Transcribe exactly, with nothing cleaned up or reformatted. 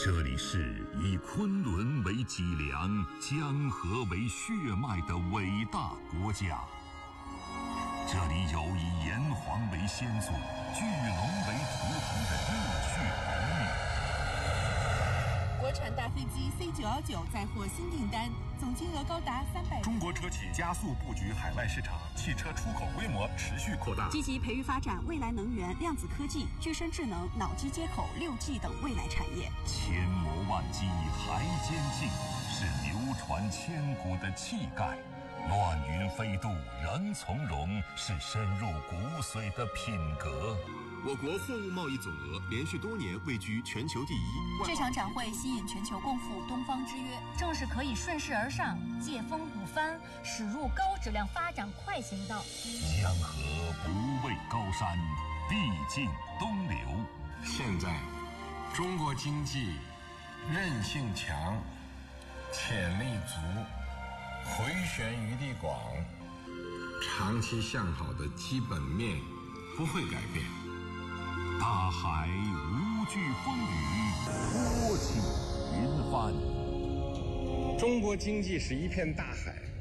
这里是以昆仑为脊梁、江河为血脉的伟大国家。这里有以炎黄为先祖、巨龙为图腾的热血儿女。 国产大飞机 C 九一九载货新订单，总金额高达三百。 中国车企加速布局海外市场，汽车出口规模持续扩大， 积极培育发展未来能源、量子科技、具身智能、脑机接口、六 G 等未来产业。 千磨万击还坚劲，是流传千古的气概。乱云飞渡人从容，是深入骨髓的品格。 我国货物贸易总额连续多年位居全球第一。 这场展会吸引全球共赴东方之约， 正是可以顺势而上，借风补帆，驶入高质量发展快行道。 江河不畏高山，必尽东流。 现在，中国经济韧性强，潜力足，回旋余地广，长期向好的基本面不会改变。 大海无惧风雨，波起云帆。 中国经济是一片大海。